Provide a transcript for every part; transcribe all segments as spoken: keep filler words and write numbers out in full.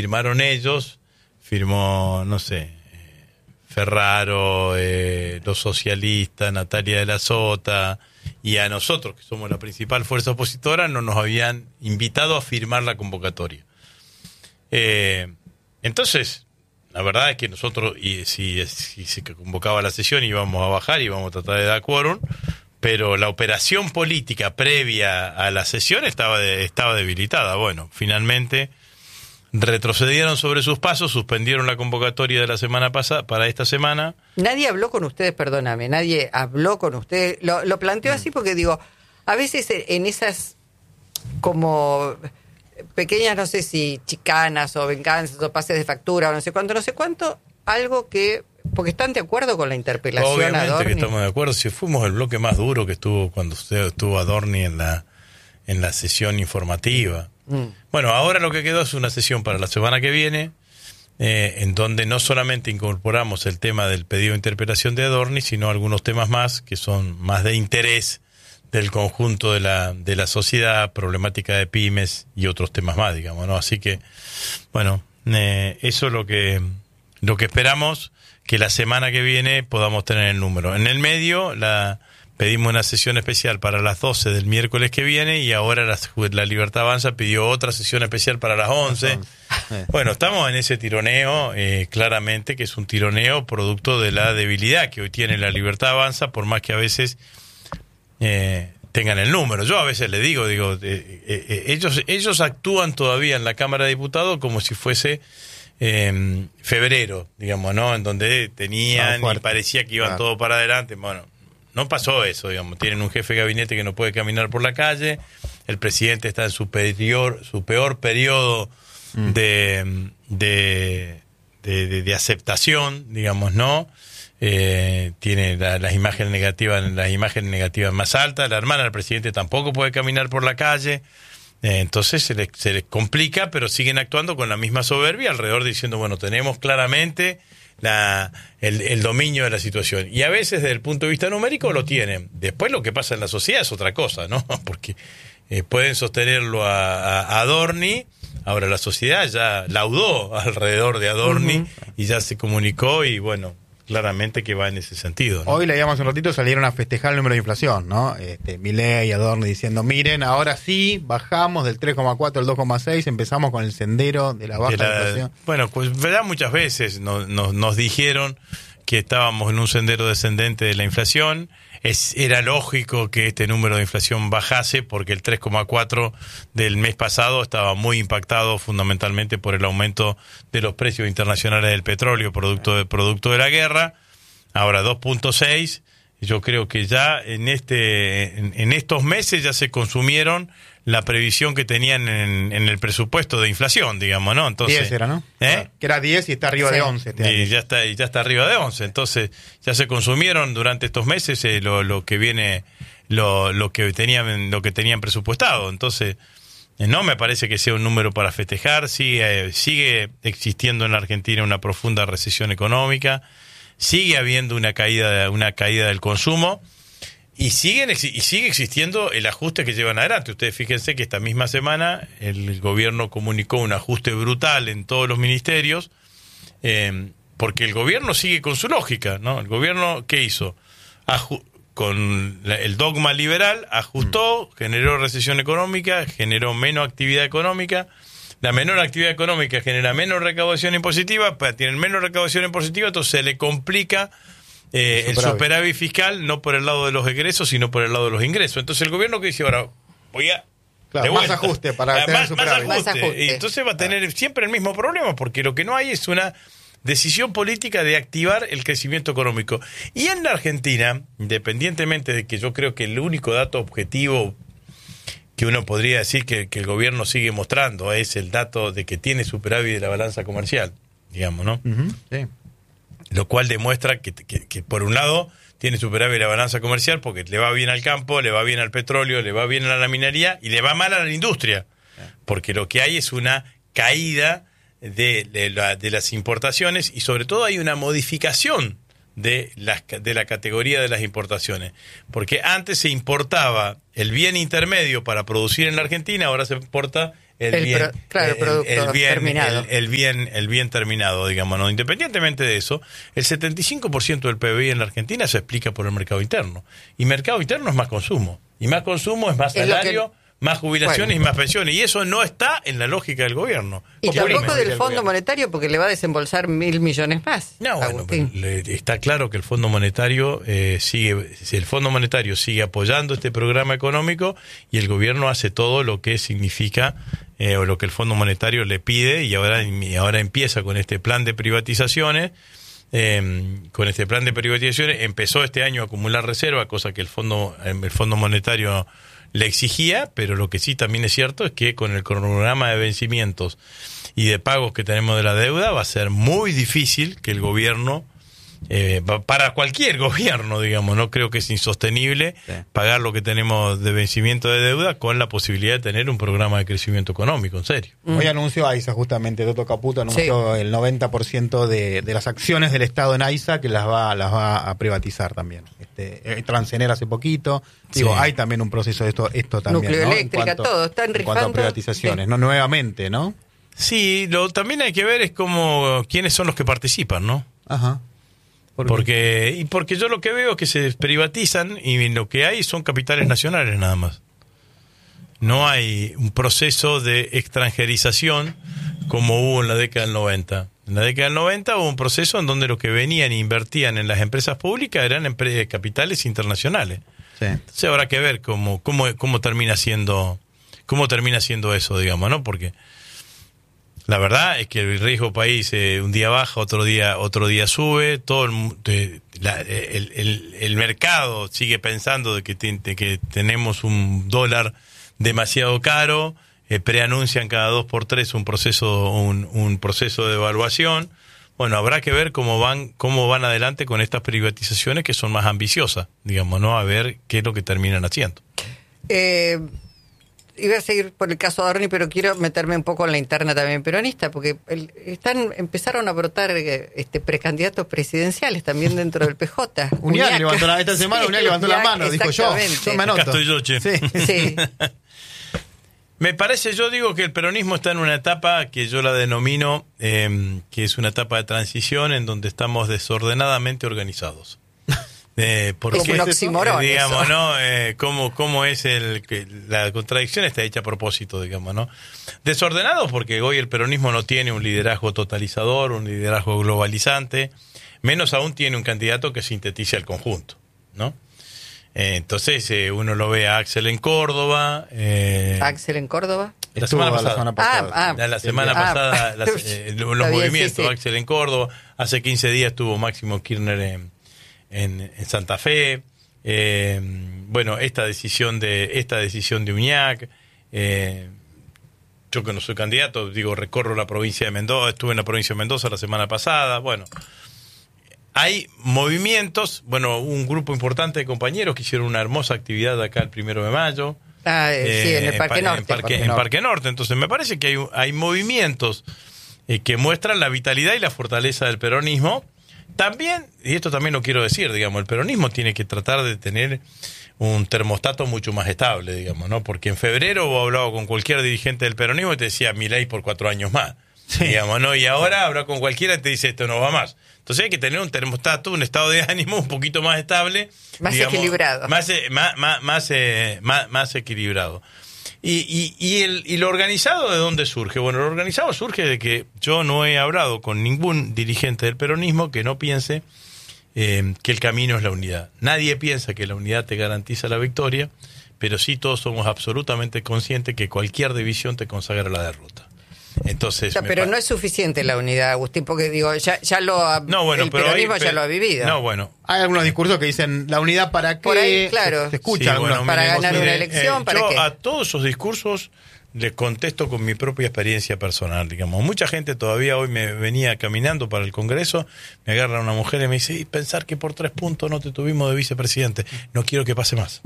firmaron ellos, firmó, no sé, Ferraro, eh, los socialistas, Natalia de la Sota, y a nosotros, que somos la principal fuerza opositora, no nos habían invitado a firmar la convocatoria. Eh, entonces, la verdad es que nosotros, y si, si se convocaba la sesión, íbamos a bajar, íbamos a tratar de dar quórum, pero la operación política previa a la sesión estaba, de, estaba debilitada. Bueno, finalmente retrocedieron sobre sus pasos, suspendieron la convocatoria de la semana pasada para esta semana. Nadie habló con ustedes, perdóname, nadie habló con ustedes. Lo, lo planteo mm. así porque digo, a veces en esas como pequeñas, no sé si chicanas o venganzas o pases de factura o no sé cuánto, no sé cuánto, algo que, porque están de acuerdo con la interpelación. Obviamente a Adorni. Que estamos de acuerdo, si fuimos el bloque más duro que estuvo cuando usted estuvo Adorni en la, en la sesión informativa. Mm. Bueno, ahora lo que quedó es una sesión para la semana que viene, eh, en donde no solamente incorporamos el tema del pedido de interpelación de Adorni, sino algunos temas más que son más de interés del conjunto de la de la sociedad, problemática de pymes y otros temas más, digamos, ¿no? Así que, bueno, eh, eso es lo que lo que esperamos, que la semana que viene podamos tener el número. En el medio, la pedimos una sesión especial para las doce del miércoles que viene, y ahora la, la Libertad Avanza pidió otra sesión especial para las once. Bueno, estamos en ese tironeo, eh, claramente que es un tironeo producto de la debilidad que hoy tiene la Libertad Avanza, por más que a veces eh, tengan el número. Yo a veces le digo, digo, eh, eh, ellos, ellos actúan todavía en la Cámara de Diputados como si fuese eh, febrero, digamos, ¿no? En donde tenían y parecía que iban claro. todo para adelante. Bueno, no pasó eso, digamos. Tienen un jefe de gabinete que no puede caminar por la calle, el presidente está en su peor, su peor periodo mm. de, de, de, de, de aceptación, digamos, ¿no? Eh, tiene la, las imágenes negativas, las imágenes negativas más altas. La hermana del presidente tampoco puede caminar por la calle. Eh, entonces se les, se les complica, pero siguen actuando con la misma soberbia alrededor, diciendo, bueno, tenemos claramente La, el, el dominio de la situación, y a veces desde el punto de vista numérico lo tienen. Después lo que pasa en la sociedad es otra cosa, ¿no? Porque eh, pueden sostenerlo a, a Adorni. Ahora la sociedad ya laudó alrededor de Adorni uh-huh. y ya se comunicó, y bueno, claramente que va en ese sentido, ¿no? Hoy leíamos hace un ratito, salieron a festejar el número de inflación, ¿no? Este, Milei y Adorni diciendo, miren, ahora sí, bajamos del tres coma cuatro al dos coma seis, empezamos con el sendero de la baja de la, inflación. Bueno, pues verdad, muchas veces nos, nos, nos dijeron que estábamos en un sendero descendente de la inflación. Es, era lógico que este número de inflación bajase, porque el tres coma cuatro del mes pasado estaba muy impactado fundamentalmente por el aumento de los precios internacionales del petróleo, producto de, producto de la guerra. Ahora dos punto seis, yo creo que ya en este en, en estos meses ya se consumieron la previsión que tenían en, en el presupuesto de inflación, digamos, ¿no? Entonces, diez era, ¿no? ¿eh? Que era diez y está arriba sí. de once. Este y ya está, y ya está arriba de once. Entonces, ya se consumieron durante estos meses eh, lo, lo que viene, lo, lo que tenían, lo que tenían presupuestado. Entonces, eh, no me parece que sea un número para festejar. Sigue, eh, sigue existiendo en la Argentina una profunda recesión económica. Sigue habiendo una caída, una caída del consumo. Y, siguen, y sigue existiendo el ajuste que llevan adelante. Ustedes fíjense que esta misma semana el gobierno comunicó un ajuste brutal en todos los ministerios, eh, porque el gobierno sigue con su lógica, ¿no? El gobierno, ¿qué hizo? Aju- con la, el dogma liberal, ajustó, mm. generó recesión económica, generó menos actividad económica. La menor actividad económica genera menos recaudación impositiva, para tener menos recaudación impositiva, entonces se le complica Eh, el, superávit. el superávit fiscal, no por el lado de los egresos, sino por el lado de los ingresos. Entonces el gobierno que dice ahora, voy a claro, más ajuste para ah, tener más, superávit. Más ajuste. Más ajuste. Y entonces va a tener ah. siempre el mismo problema, porque lo que no hay es una decisión política de activar el crecimiento económico. Y en la Argentina, independientemente de que yo creo que el único dato objetivo que uno podría decir que, que el gobierno sigue mostrando es el dato de que tiene superávit de la balanza comercial, digamos, ¿no? Uh-huh. Sí. Lo cual demuestra que, que, que por un lado tiene superávit la balanza comercial porque le va bien al campo, le va bien al petróleo, le va bien a la minería y le va mal a la industria, porque lo que hay es una caída de, de, la, de las importaciones, y sobre todo hay una modificación de, las, de la categoría de las importaciones, porque antes se importaba el bien intermedio para producir en la Argentina, ahora se importa el, El bien, pro- claro, el producto el bien, terminado. El, el bien, el bien terminado, digamos, ¿no? Independientemente de eso, el setenta y cinco por ciento del P B I en la Argentina se explica por el mercado interno. Y mercado interno es más consumo. Y más consumo es más Es lo que- salario, más jubilaciones Bueno. y más pensiones. Y eso no está en la lógica del gobierno. Y Populismo tampoco del del Fondo gobierno. Monetario porque le va a desembolsar mil millones más. No, bueno, Agustín. pero le- está claro que el Fondo Monetario eh, sigue, si el Fondo Monetario sigue apoyando este programa económico y el gobierno hace todo lo que significa eh, o lo que el Fondo Monetario le pide y ahora y ahora empieza con este plan de privatizaciones. Eh, con este plan de privatizaciones empezó este año a acumular reserva, cosa que el Fondo el Fondo Monetario le exigía, pero lo que sí también es cierto es que con el cronograma de vencimientos y de pagos que tenemos de la deuda va a ser muy difícil que el gobierno, eh, para cualquier gobierno, digamos, no creo que es insostenible Sí. pagar lo que tenemos de vencimiento de deuda con la posibilidad de tener un programa de crecimiento económico, en serio. Hoy anunció AISA, justamente, Toto Caputo anunció el noventa por ciento de, de las acciones del Estado en AISA que las va, las va a privatizar también. Este, eh, Transener hace poquito. Digo, Sí. hay también un proceso de esto, esto también. ¿no? En Nucleoeléctrica, cuanto- todo, están En cuanto a rifando. privatizaciones, Sí. ¿no? Nuevamente, ¿no? Sí, lo también hay que ver es como quiénes son los que participan, ¿no? Ajá. ¿Por qué? Porque y porque yo lo que veo es que se privatizan y lo que hay son capitales nacionales nada más. No hay un proceso de extranjerización como hubo en la década del noventa. En la década del noventa hubo un proceso en donde los que venían e invertían en las empresas públicas eran empre- capitales internacionales. Sí. Entonces habrá que ver cómo cómo cómo termina siendo cómo termina siendo eso, digamos, ¿no? Porque la verdad es que el riesgo país eh, un día baja, otro día otro día sube, todo el, mu- de- la- el, el- el mercado sigue pensando de que, te- de que tenemos un dólar demasiado caro, eh, preanuncian cada dos por tres un proceso un, un proceso de evaluación. Bueno, habrá que ver cómo van cómo van adelante con estas privatizaciones que son más ambiciosas, digamos, ¿no? A ver qué es lo que terminan haciendo. Eh, iba a seguir por el caso Adorni, pero quiero meterme un poco en la interna también peronista, porque el- están empezaron a brotar eh, este precandidatos presidenciales también dentro del P J. Uñac levantó la, esta semana Sí, Uñac levantó la Uñac, mano, dijo yo. exactamente. Yo me anoto. Acá estoy yo, che. Sí. Sí. Me parece, yo digo que el peronismo está en una etapa que yo la denomino, eh, que es una etapa de transición en donde estamos desordenadamente organizados. Eh, porque, Es un oxímoron eh, digamos, eso. ¿no? Eh, ¿cómo, cómo es el que la contradicción está hecha a propósito, digamos, ¿no? Desordenados porque hoy el peronismo no tiene un liderazgo totalizador, un liderazgo globalizante, menos aún tiene un candidato que sintetice el conjunto, ¿no? Eh, entonces eh, uno lo ve a Axel en Córdoba. Eh, Axel en Córdoba. la Estuvo semana la pasada. semana pasada. Ah, ah. La, la semana Ah, pasada, las, eh, está los bien, movimientos, sí, sí. Axel en Córdoba, hace quince días estuvo Máximo Kirchner en, en, en Santa Fe, eh, bueno, esta decisión de esta decisión de Uñac, eh, yo que no soy candidato, digo, recorro la provincia de Mendoza, estuve en la provincia de Mendoza la semana pasada, bueno, hay movimientos, bueno, un grupo importante de compañeros que hicieron una hermosa actividad acá el primero de mayo, Ah, eh, sí, en el Parque Pa- Norte. En Parque, Parque en Norte. Parque Norte. Entonces me parece que hay, hay movimientos eh, que muestran la vitalidad y la fortaleza del peronismo. También, y esto también lo quiero decir, digamos, el peronismo tiene que tratar de tener un termostato mucho más estable, digamos, ¿no? Porque en febrero vos hablabas con cualquier dirigente del peronismo y te decía Milei por cuatro años más, Sí. digamos, ¿no? Y ahora habla con cualquiera y te dice esto no va más. Entonces hay que tener un termostato, un estado de ánimo un poquito más estable. Más equilibrado. Más, eh, más, más, más, eh, más, más equilibrado. Y, y, y, el, ¿Y lo organizado de dónde surge? Bueno, lo organizado surge de que yo no he hablado con ningún dirigente del peronismo que no piense eh, que el camino es la unidad. Nadie piensa que la unidad te garantiza la victoria, pero sí todos somos absolutamente conscientes que cualquier división te consagra la derrota. Entonces, O sea, me pero pa- no es suficiente la unidad, Agustín, porque digo, ya, ya lo ha, no, bueno, el pero ahí- peronismo ya pero- lo ha vivido. No, bueno, Hay algunos discursos que dicen la unidad para qué. Por ahí, claro. Se, se escucha sí, algunos. bueno, para mire, ganar mire, una elección, eh, ¿para yo qué? a todos esos discursos les contesto con mi propia experiencia personal, digamos. Mucha gente todavía hoy me venía caminando para el Congreso, me agarra una mujer y me dice, y pensar que por tres puntos no te tuvimos de vicepresidente, no quiero que pase más.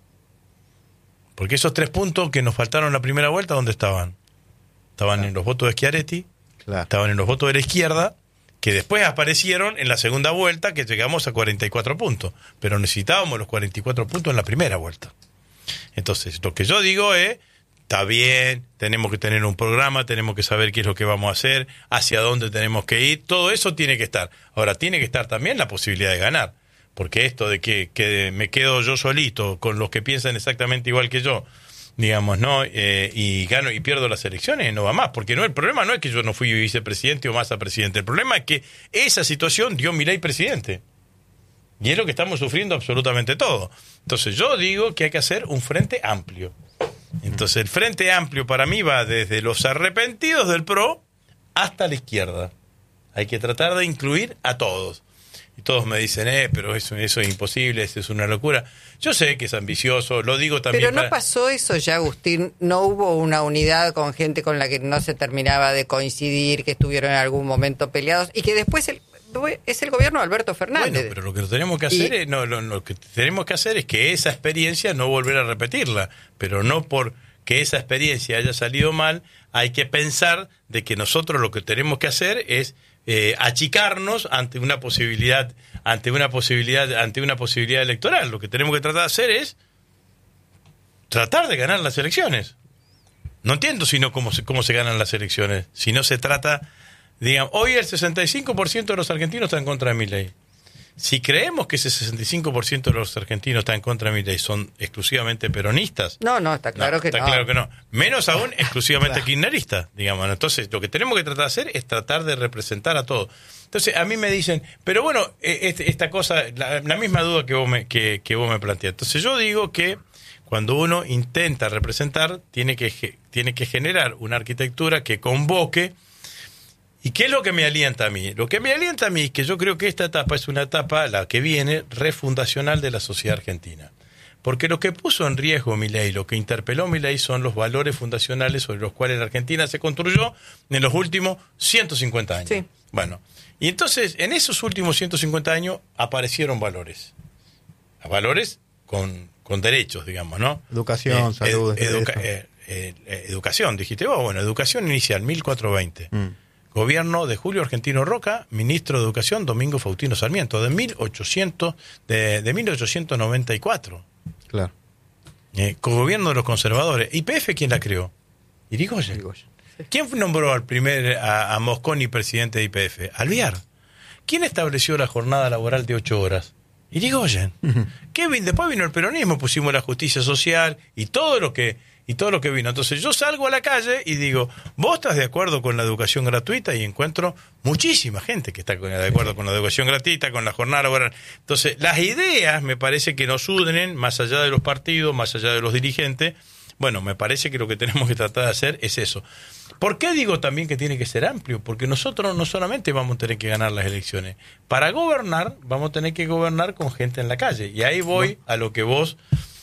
Porque esos tres puntos que nos faltaron en la primera vuelta, ¿dónde estaban? Estaban en los votos de Schiaretti, Claro. estaban en los votos de la izquierda, que después aparecieron en la segunda vuelta, que llegamos a cuarenta y cuatro puntos. Pero necesitábamos los cuarenta y cuatro puntos en la primera vuelta. Entonces, lo que yo digo es, está bien, tenemos que tener un programa, tenemos que saber qué es lo que vamos a hacer, hacia dónde tenemos que ir, todo eso tiene que estar. Ahora, tiene que estar también la posibilidad de ganar, porque esto de que, que me quedo yo solito con los que piensan exactamente igual que yo, digamos, ¿no? Eh, y gano y pierdo las elecciones, no va más, porque no el problema no es que yo no fui vicepresidente o Massa presidente, el problema es que esa situación dio Milei presidente. Y es lo que estamos sufriendo absolutamente todo. Entonces yo digo que hay que hacer un frente amplio. Entonces el frente amplio para mí va desde los arrepentidos del P R O hasta la izquierda. Hay que tratar de incluir a todos. Y todos me dicen, eh, pero eso, eso es imposible, eso es una locura. Yo sé que es ambicioso, lo digo también. Pero no para... pasó eso ya, Agustín. No hubo una unidad con gente con la que no se terminaba de coincidir, que estuvieron en algún momento peleados y que después el, es el gobierno de Alberto Fernández. Bueno, pero lo que tenemos que hacer y... es, no, lo, lo que tenemos que hacer es que esa experiencia no volver a repetirla, pero no por que esa experiencia haya salido mal, hay que pensar de que nosotros lo que tenemos que hacer es eh, achicarnos ante una posibilidad, ante una posibilidad, ante una posibilidad electoral. Lo que tenemos que tratar de hacer es tratar de ganar las elecciones. No entiendo sino cómo se, cómo se ganan las elecciones, si no se trata, digamos, hoy el sesenta y cinco por ciento de los argentinos está en contra de Milei. Si creemos que ese sesenta y cinco por ciento de los argentinos está en contra de Milei son exclusivamente peronistas. No, no, está claro no, que está no. Está claro que no. Menos aún exclusivamente kirchneristas, digamos. Entonces, lo que tenemos que tratar de hacer es tratar de representar a todos. Entonces, a mí me dicen, pero bueno, este, esta cosa, la, la misma duda que vos me, que, que vos me planteás. Entonces, yo digo que cuando uno intenta representar, tiene que, tiene que generar una arquitectura que convoque. ¿Y qué es lo que me alienta a mí? Lo que me alienta a mí es que yo creo que esta etapa es una etapa, la que viene, refundacional de la sociedad argentina. Porque lo que puso en riesgo Milei, lo que interpeló Milei son los valores fundacionales sobre los cuales la Argentina se construyó en los últimos ciento cincuenta años. Sí. Bueno, y entonces en esos últimos ciento cincuenta años aparecieron valores. Valores con, con derechos, digamos, ¿no? Educación, eh, salud. Ed, educa, eh, eh, eh, educación, dijiste vos, bueno, educación inicial, mil cuatrocientos veinte. Mm. Gobierno de Julio Argentino Roca, ministro de Educación Domingo Faustino Sarmiento, de mil ochocientos, de, de mil ochocientos noventa y cuatro. Claro. Eh, con gobierno de los conservadores. ¿Y P F quién la creó? Irigoyen. Irigoyen. Sí. ¿Quién nombró al primer a, a Mosconi presidente de I P F? Alvear. ¿Quién estableció la jornada laboral de ocho horas? Irigoyen. Uh-huh. ¿Qué vino? Después vino el peronismo, pusimos la justicia social y todo lo que y todo lo que vino. Entonces yo salgo a la calle y digo, ¿vos estás de acuerdo con la educación gratuita? Y encuentro muchísima gente que está de acuerdo con la educación gratuita, con la jornada laboral. Entonces las ideas me parece que nos unen, más allá de los partidos, más allá de los dirigentes. Bueno, me parece que lo que tenemos que tratar de hacer es eso. ¿Por qué digo también que tiene que ser amplio? Porque nosotros no solamente vamos a tener que ganar las elecciones. Para gobernar, vamos a tener que gobernar con gente en la calle. Y ahí voy a lo que vos...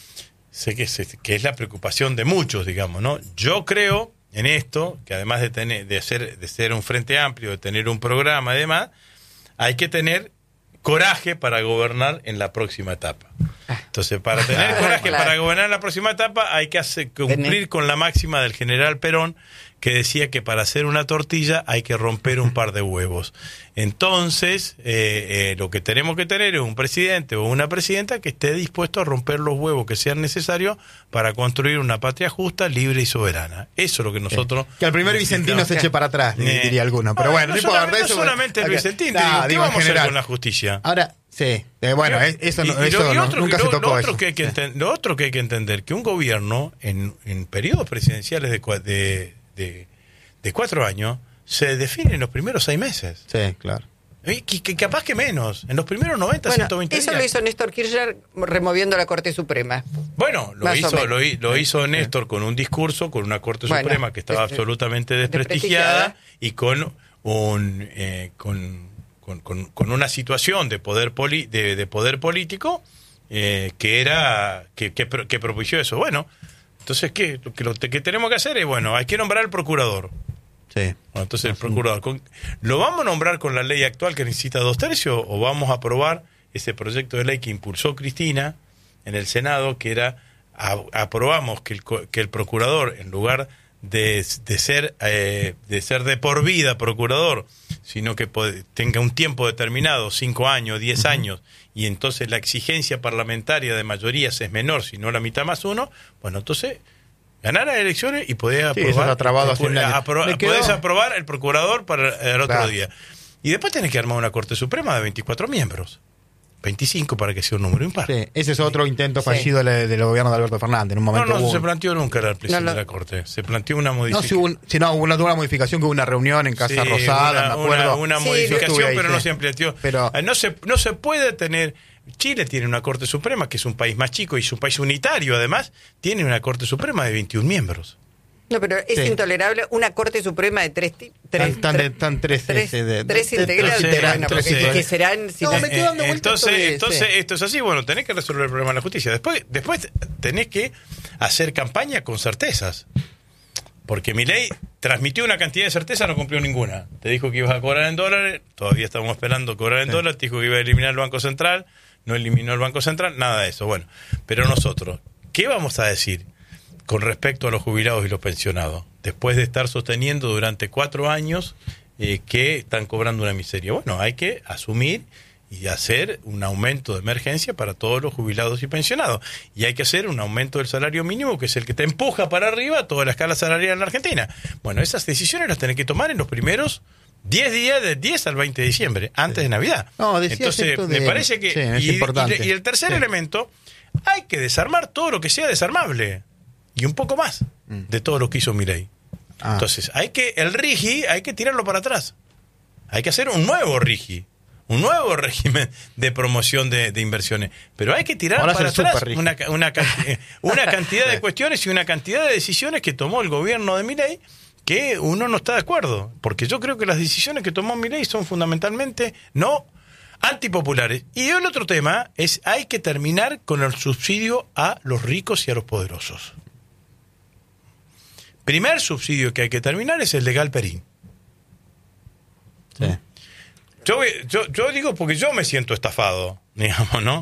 sé que es, que es la preocupación de muchos, digamos, ¿no? Yo creo en esto, que además de tener, de ser, de ser un frente amplio, de tener un programa y demás, hay que tener coraje para gobernar en la próxima etapa. Entonces, para tener coraje claro. para gobernar en la próxima etapa, hay que hacer, cumplir con la máxima del general Perón, que decía que para hacer una tortilla hay que romper un par de huevos. Entonces, eh, eh, lo que tenemos que tener es un presidente o una presidenta que esté dispuesto a romper los huevos que sean necesarios para construir una patria justa, libre y soberana. Eso es lo que nosotros... Que al primer Vicentino se eche para atrás, eh, diría alguno. Pero bueno, no, no, solamente, no eso, solamente el Vicentino. Nah, digo, ¿qué digo, vamos a hacer general. con la justicia? Ahora... Sí, eh, bueno, Pero, eso, y, no, y eso lo, y no, otro, nunca lo, se tocó lo otro eso. Que hay que enten, lo otro que hay que entender, que un gobierno en, en periodos presidenciales de, de, de, de cuatro años se define en los primeros seis meses. Sí, claro. Y que, que capaz que menos, en los primeros noventa, bueno, ciento veinte eso días. lo hizo Néstor Kirchner removiendo la Corte Suprema. Bueno, lo hizo, lo, lo hizo Néstor con un discurso, con una Corte bueno, Suprema que estaba este, absolutamente desprestigiada, desprestigiada y con un... Eh, con, Con, con, con una situación de poder poli, de, de poder político eh, que era que, que, que propició eso. Bueno, entonces ¿qué, que lo que tenemos que hacer es, bueno, hay que nombrar al procurador. Sí. Bueno, entonces el procurador, con, ¿lo vamos a nombrar con la ley actual que necesita dos tercios o vamos a aprobar ese proyecto de ley que impulsó Cristina en el Senado, que era a, aprobamos que el, que el procurador, en lugar de, de ser eh, de ser de por vida procurador, sino que puede, tenga un tiempo determinado, cinco años, diez uh-huh. años, y entonces la exigencia parlamentaria de mayorías es menor, si no la mitad más uno, bueno, entonces Ganar las elecciones y podés Sí, eso aprobar, está trabado hace un año. apro- Me quedó- podés aprobar el procurador para el otro Claro. día. Y después tenés que armar una Corte Suprema de veinticuatro miembros. veinticinco para que sea un número impar. Sí, ese es otro intento Sí. fallido del, del gobierno de Alberto Fernández. En un No, momento no, hubo se un- planteó nunca la ampliación No, no. de la Corte. Se planteó una no, modificación. si hubo, un- si no, hubo una, una modificación que hubo una reunión en Casa Sí, Rosada, una, me acuerdo. Una, una Sí, modificación, yo estuve ahí, pero sí. no se amplió. Pero- no, se, no se puede tener... Chile tiene una Corte Suprema, que es un país más chico y es un país unitario, además, tiene una Corte Suprema de veintiún miembros. No, pero es Sí. intolerable una Corte Suprema de tres... ti- tres Están- están de- están tres, tres, ese de- tres de- de- integrantes. tres Bueno, integrantes, porque- sí. que serán... si No, no- me quedo dando Eh, vueltas entonces, sobre- entonces sí. esto es así, bueno, tenés que resolver el problema de la justicia. Después, después tenés que hacer campaña con certezas. Porque Milei transmitió una cantidad de certeza, no cumplió ninguna. Te dijo que ibas a cobrar en dólares, todavía estamos esperando cobrar en Sí. dólares, te dijo que iba a eliminar el Banco Central, no eliminó el Banco Central, nada de eso. Bueno, pero nosotros, ¿qué vamos a decir con respecto a los jubilados y los pensionados? Después de estar sosteniendo durante cuatro años eh, que están cobrando una miseria. Bueno, hay que asumir y hacer un aumento de emergencia para todos los jubilados y pensionados. Y hay que hacer un aumento del salario mínimo, que es el que te empuja para arriba toda la escala salarial en la Argentina. Bueno, esas decisiones las tenés que tomar en los primeros diez días, del diez al veinte de diciembre, antes de Navidad. No, decías Entonces, esto de- me parece que... sí, es y, importante. y- y el tercer Sí. elemento, hay que desarmar todo lo que sea desarmable. Y un poco más de todo lo que hizo Milei. Ah. Entonces, hay que, el RIGI, hay que tirarlo para atrás. Hay que hacer un nuevo RIGI, un nuevo régimen de promoción de, de inversiones. Pero hay que tirar Ahora es para el super atrás RIGI. una, ca- una, canti- una cantidad de cuestiones y una cantidad de decisiones que tomó el gobierno de Milei que uno no está de acuerdo. Porque yo creo que las decisiones que tomó Milei son fundamentalmente no antipopulares. Y el otro tema es, hay que terminar con el subsidio a los ricos y a los poderosos. Primer subsidio que hay que terminar es el de Galperín. Sí. Yo, yo, yo digo porque yo me siento estafado, digamos, ¿no?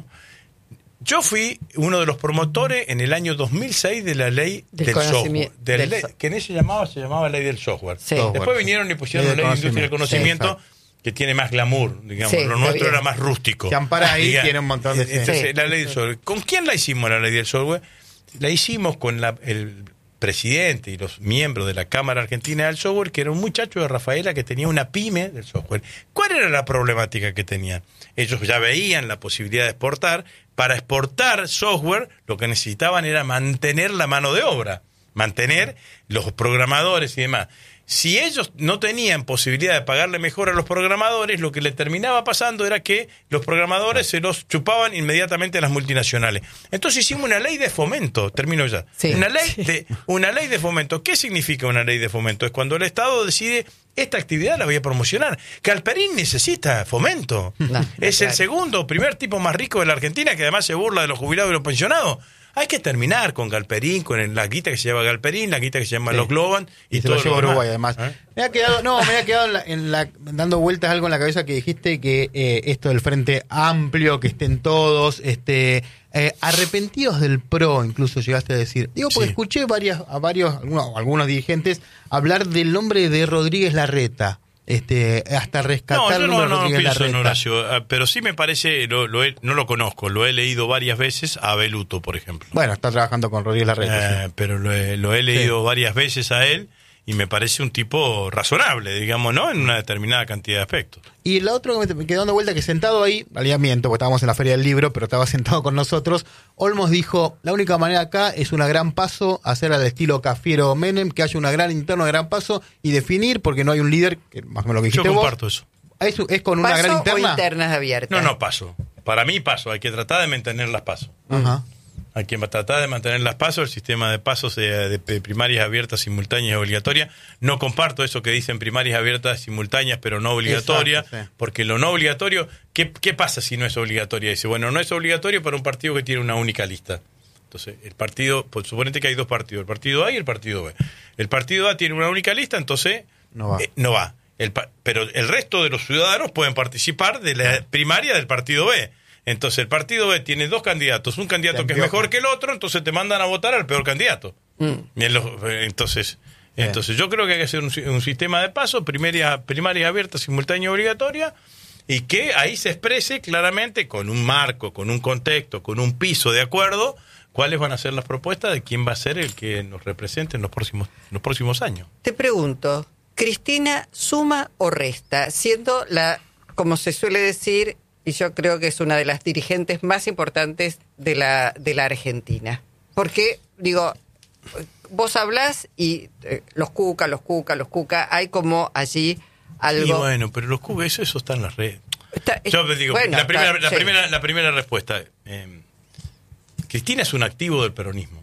Yo fui uno de los promotores en el año dos mil seis de la ley Del del, software. conocimiento- Del del ley- so- que en ese llamaba, se llamaba ley del software. Sí. Software. Después vinieron y pusieron la Ley ley del de industria del conocimiento. conocimiento, Sí, que tiene más glamour, digamos. Sí, Lo está nuestro bien. era más rústico. Se ampara ahí, Diga- tiene un montón de... Entonces, Sí. la ley del software. ¿Con quién la hicimos la ley del software? La hicimos con la, el presidente y los miembros de la Cámara Argentina del Software, que era un muchacho de Rafaela que tenía una pyme del software. ¿Cuál era la problemática que tenían? Ellos ya veían la posibilidad de exportar. Para exportar software, lo que necesitaban era mantener la mano de obra, mantener los programadores y demás. Si ellos no tenían posibilidad de pagarle mejor a los programadores, lo que le terminaba pasando era que los programadores se los chupaban inmediatamente a las multinacionales. Entonces hicimos una ley de fomento, termino ya. Sí. Una ley de una ley de fomento. ¿Qué significa una ley de fomento? Es cuando el Estado decide, esta actividad la voy a promocionar. Galperín necesita fomento. No, es claro. el segundo, primer tipo más rico de la Argentina, que además se burla de los jubilados y los pensionados. Hay que terminar con Galperín, con el- la guita que se llama Galperín, la guita que se llama Sí. los Globan y, Y se todo lo lleva a demás. Uruguay, además. ¿Eh? Me ha quedado, no, me ha quedado en la, en la- dando vueltas algo en la cabeza que dijiste que eh, esto del Frente Amplio, que estén todos, este, eh, arrepentidos del PRO, incluso llegaste a decir. Digo, porque Sí. escuché varias, a varios, algunos, algunos dirigentes hablar del nombre de Rodríguez Larreta. Este, hasta rescatar No, yo el no, nombre de no Rodríguez pienso en Larreta. Horacio, ah, pero sí me parece, lo, lo he- no lo conozco, lo he leído varias veces a Beluto, por ejemplo. Bueno, está trabajando con Rodríguez Larreta. Eh, sí. pero lo he, lo he leído varias veces a él y me parece un tipo razonable, digamos, ¿no? En una determinada cantidad de aspectos. Y la otra que me quedó dando vuelta, que sentado ahí, en realidad miento, porque estábamos en la Feria del Libro, pero estaba sentado con nosotros, Olmos dijo, la única manera acá es una gran paso, hacer al estilo Cafiero Menem, que haya una gran interna, gran paso, y definir, porque no hay un líder, que más o menos lo que Yo dijiste vos, comparto eso. es, es con una ¿Paso gran o interna. internas abiertas? No, no, paso. Para mí paso, hay que tratar de mantener las pasos. Ajá. Hay que tratar de mantener las pasos, el sistema de pasos eh, de de primarias abiertas, simultáneas y obligatorias. No comparto eso que dicen primarias abiertas, simultáneas, pero no obligatorias, Exacto, sí. porque lo no obligatorio, ¿qué, ¿qué pasa si no es obligatoria? Dice, bueno, no es obligatorio para un partido que tiene una única lista. Entonces, el partido, pues, suponete que hay dos partidos, el partido A y el partido B. El partido A tiene una única lista, entonces No va. eh, no va. El, pa- pero el resto de los ciudadanos pueden participar de la primaria del partido B. Entonces el partido B tiene dos candidatos, un candidato Se que es empioja. mejor que el otro, entonces te mandan a votar al peor candidato. Mm. Y en los- eh, entonces, Bien. entonces yo creo que hay que hacer un, si- un sistema de paso, primaria, primaria abierta, simultánea y obligatoria, y que ahí se exprese claramente con un marco, con un contexto, con un piso de acuerdo, cuáles van a ser las propuestas de quién va a ser el que nos represente en los próximos, en los próximos años. Te pregunto, ¿Cristina suma o resta? Siendo la, como se suele decir, y yo creo que es una de las dirigentes más importantes de la, de la Argentina. Porque, digo, vos hablás y eh, los cuca, los cuca, los cuca, hay como allí algo... Sí, bueno, pero los cuca, eso, eso está en las redes. Está, yo digo, bueno, la, primera, está, la, sí. primera, la primera respuesta... Eh, Cristina es un activo del peronismo.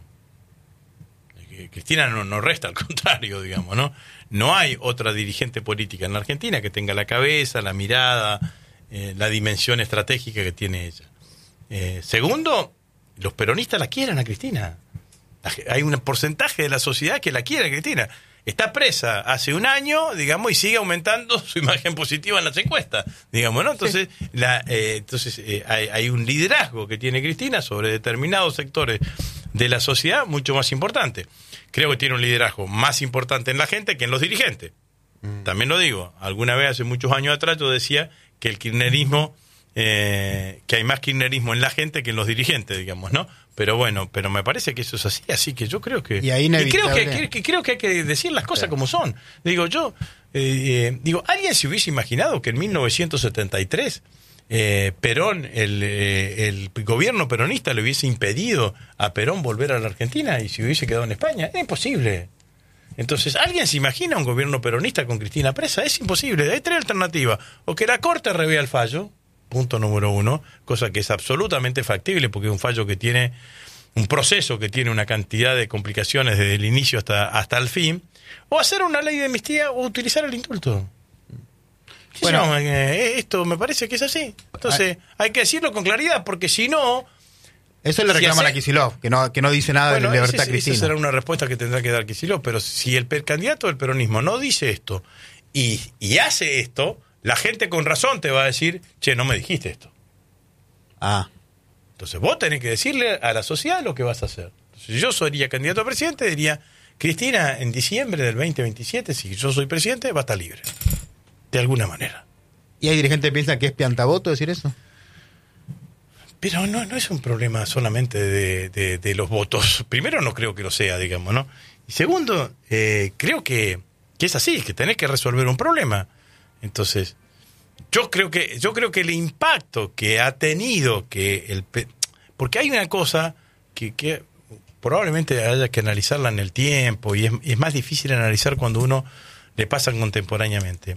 Cristina no, no resta, al contrario, digamos, ¿no? No hay otra dirigente política en la Argentina que tenga la cabeza, la mirada, eh, la dimensión estratégica que tiene ella. Eh, segundo, los peronistas la quieren a Cristina. Hay un porcentaje de la sociedad que la quiere a Cristina. Está presa hace un año, digamos, y sigue aumentando su imagen positiva en las encuestas, digamos, ¿no? Entonces, sí. la, eh, entonces eh, hay, hay un liderazgo que tiene Cristina sobre determinados sectores de la sociedad mucho más importante. Creo que tiene un liderazgo más importante en la gente que en los dirigentes. Mm. También lo digo. Alguna vez, hace muchos años atrás, yo decía que el kirchnerismo, eh, que hay más kirchnerismo en la gente que en los dirigentes, digamos, ¿no? Pero bueno, pero me parece que eso es así, así que yo creo que... Y, ahí y creo que, que, que creo que hay que decir las cosas, claro, como son. Digo, yo... Eh, eh, digo, ¿alguien se hubiese imaginado que en mil novecientos setenta y tres eh, Perón, el, eh, el gobierno peronista le hubiese impedido a Perón volver a la Argentina y se hubiese quedado en España? Es imposible. Entonces, ¿alguien se imagina un gobierno peronista con Cristina presa? Es imposible. Hay tres alternativas. O que la Corte revea el fallo... Punto número uno, cosa que es absolutamente factible porque es un fallo que tiene un proceso que tiene una cantidad de complicaciones desde el inicio hasta, hasta el fin, o hacer una ley de amnistía o utilizar el indulto. Bueno, no, eh, esto me parece que es así. Entonces, hay que decirlo con claridad porque si no... Eso le reclaman si hace, a Kicillof, que no, que no dice nada bueno, de libertad ese, Cristina. Esa será una respuesta que tendrá que dar Kicillof, pero si el candidato del peronismo no dice esto y, y hace esto... La gente con razón te va a decir, che, no me dijiste esto. Ah. Entonces vos tenés que decirle a la sociedad lo que vas a hacer. Si yo sería candidato a presidente, diría, Cristina, en diciembre del veinte veintisiete, si yo soy presidente, va a estar libre. De alguna manera. ¿Y hay dirigentes que piensan que es piantavoto decir eso? Pero no, no es un problema solamente de, de, de los votos. Primero, no creo que lo sea, digamos, ¿no? Y segundo, eh, creo que, que es así, que tenés que resolver un problema. Entonces, yo creo que yo creo que el impacto que ha tenido que el porque hay una cosa que, que probablemente haya que analizarla en el tiempo y es, es más difícil analizar cuando uno le pasa contemporáneamente.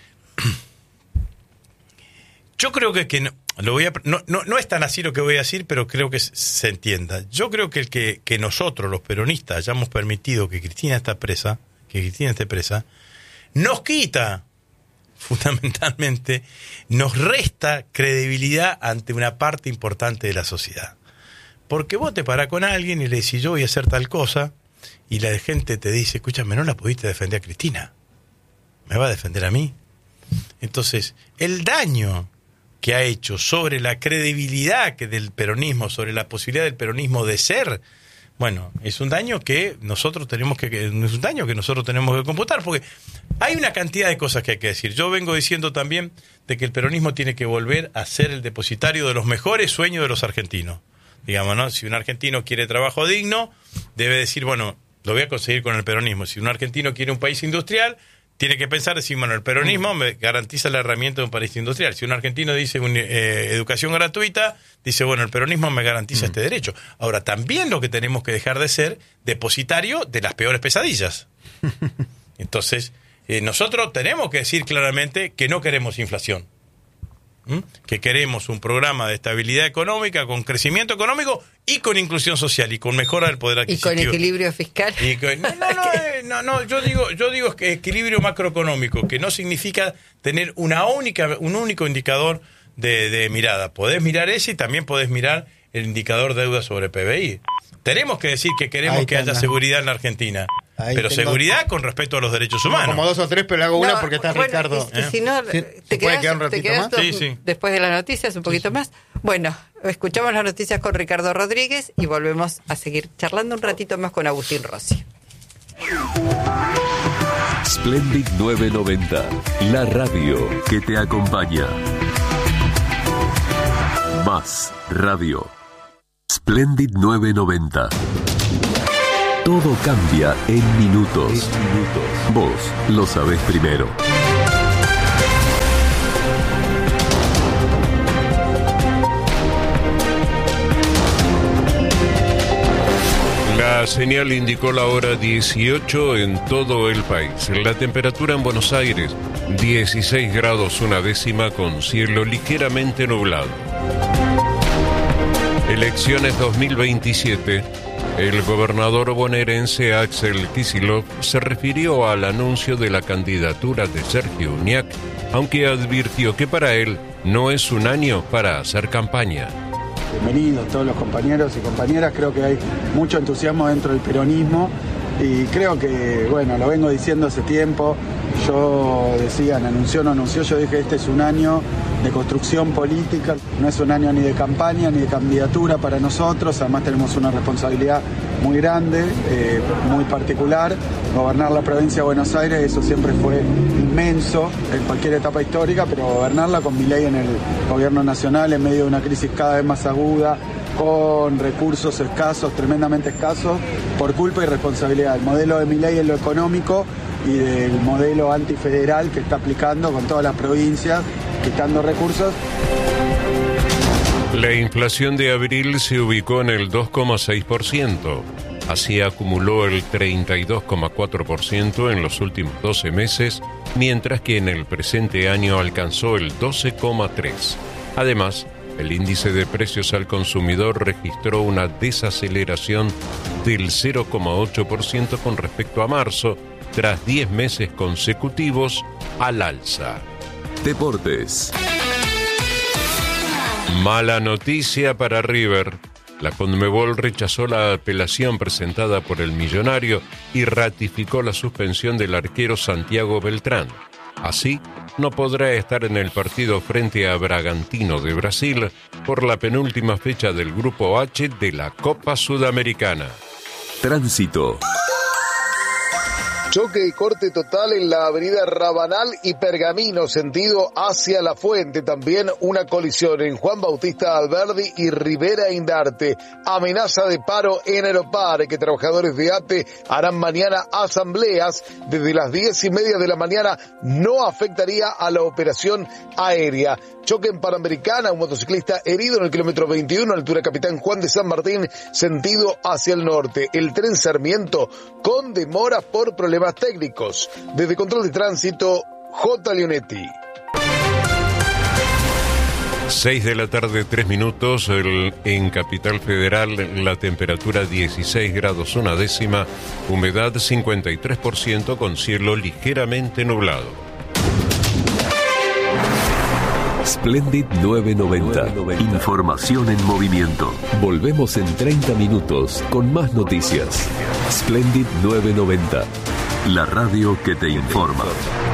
Yo creo que, que no, lo voy a, no, no, no es tan así lo que voy a decir, pero creo que se entienda. Yo creo que el que, que nosotros, los peronistas, hayamos permitido que Cristina esté presa, que Cristina esté presa, nos quita fundamentalmente, nos resta credibilidad ante una parte importante de la sociedad. Porque vos te parás con alguien y le decís, yo voy a hacer tal cosa, y la gente te dice, escúchame, no la pudiste defender a Cristina, ¿me va a defender a mí? Entonces, el daño que ha hecho sobre la credibilidad que del peronismo, sobre la posibilidad del peronismo de ser, bueno, es un daño que nosotros tenemos que, es un daño que nosotros tenemos que computar, porque hay una cantidad de cosas que hay que decir. Yo vengo diciendo también de que el peronismo tiene que volver a ser el depositario de los mejores sueños de los argentinos. Digamos, ¿no? Si un argentino quiere trabajo digno, debe decir, bueno, lo voy a conseguir con el peronismo. Si un argentino quiere un país industrial, tiene que pensar, decir, bueno, el peronismo me garantiza la herramienta de un país industrial. Si un argentino dice un, eh, educación gratuita, dice, bueno, el peronismo me garantiza mm. este derecho. Ahora, también lo que tenemos que dejar de ser depositario de las peores pesadillas. Entonces, eh, nosotros tenemos que decir claramente que no queremos inflación. ¿Mm? Que queremos un programa de estabilidad económica con crecimiento económico y con inclusión social y con mejora del poder adquisitivo. Y con equilibrio fiscal. Y con, no, no, no, eh, no, no, yo digo, yo digo que equilibrio macroeconómico, que no significa tener una única, un único indicador de, de mirada. Podés mirar ese y también podés mirar el indicador de deuda sobre P B I. Tenemos que decir que queremos Ahí que haya seguridad en la Argentina. Ahí pero tengo... seguridad con respecto a los derechos humanos. Como dos o tres, pero le hago una no, porque está bueno, Ricardo. Y, y si no, ¿Sí? ¿te quedas, quedar un ratito te quedas más? Sí, sí. Después de las noticias, un poquito sí, sí. más. Bueno, escuchamos las noticias con Ricardo Rodríguez y volvemos a seguir charlando un ratito más con Agustín Rossi. Splendid novecientos noventa, la radio que te acompaña. Más radio. Splendid novecientos noventa. Todo cambia en minutos. En minutos. Vos lo sabés primero. La señal indicó la hora dieciocho en todo el país. La temperatura en Buenos Aires, dieciséis grados una décima con cielo ligeramente nublado. Elecciones dos mil veintisiete. El gobernador bonaerense Axel Kicillof se refirió al anuncio de la candidatura de Sergio Uñac, aunque advirtió que para él no es un año para hacer campaña. Bienvenidos todos los compañeros y compañeras, creo que hay mucho entusiasmo dentro del peronismo y creo que, bueno, lo vengo diciendo hace tiempo, yo decía, anunció, no anunció, yo dije este es un año de construcción política, no es un año ni de campaña ni de candidatura para nosotros, además tenemos una responsabilidad muy grande, eh, muy particular, gobernar la provincia de Buenos Aires, eso siempre fue inmenso en cualquier etapa histórica, pero gobernarla con Milei en el gobierno nacional en medio de una crisis cada vez más aguda, con recursos escasos, tremendamente escasos, por culpa y responsabilidad del modelo de Milei en lo económico y del modelo antifederal que está aplicando con todas las provincias, quitando recursos. La inflación de abril se ubicó en el dos coma seis por ciento. Así acumuló el treinta y dos coma cuatro por ciento en los últimos doce meses, mientras que en el presente año alcanzó el doce coma tres por ciento. Además, el índice de precios al consumidor registró una desaceleración del cero coma ocho por ciento con respecto a marzo, tras diez meses consecutivos al alza. Deportes. Mala noticia para River. La Conmebol rechazó la apelación presentada por el Millonario y ratificó la suspensión del arquero Santiago Beltrán. Así, no podrá estar en el partido frente a Bragantino de Brasil por la penúltima fecha del Grupo H de la Copa Sudamericana. Tránsito. Choque y corte total en la avenida Rabanal y Pergamino, sentido hacia La Fuente. También una colisión en Juan Bautista Alberdi y Rivera Indarte. Amenaza de paro en Aeropar, que trabajadores de A T E harán mañana asambleas desde las diez y media de la mañana. No afectaría a la operación aérea. Choque en Panamericana, un motociclista herido en el kilómetro veintiuno, altura Capitán Juan de San Martín, sentido hacia el norte. El tren Sarmiento con demoras por problemas técnicos. Desde Control de Tránsito, J. Leonetti. seis de la tarde, tres minutos, el, en Capital Federal la temperatura dieciséis grados una décima, humedad cincuenta y tres por ciento con cielo ligeramente nublado. Splendid novecientos noventa. Información en movimiento. Volvemos en treinta minutos con más noticias. Splendid novecientos noventa. La radio que te informa.